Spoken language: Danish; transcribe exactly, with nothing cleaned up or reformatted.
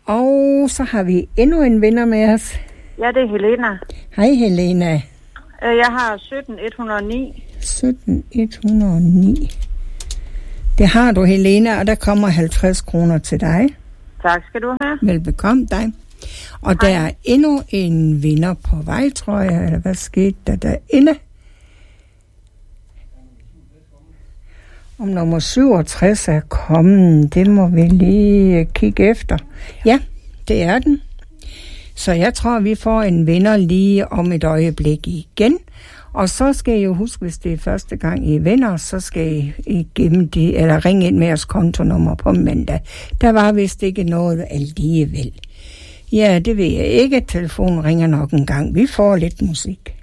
Og så har vi endnu en vinder med os. Ja, det er Helena. Hej Helena. Jeg har sytten et hundrede og ni. sytten et hundrede og ni. Det har du, Helena, og der kommer halvtreds kroner til dig. Tak skal du have. Velbekomme dig. Og Hej. Der er endnu en vinder på vej, tror jeg. Eller hvad skete der derinde? Om nummer syvogtres er kommet, det må vi lige kigge efter. Ja, det er den. Så jeg tror, vi får en vinder lige om et øjeblik igen. Og så skal I jo huske, hvis det er første gang I er venner, så skal I gemme de, eller ringe ind med jeres kontonummer på mandag. Der var vist ikke noget alligevel. Ja, det ved jeg ikke. Telefonen ringer nok en gang. Vi får lidt musik.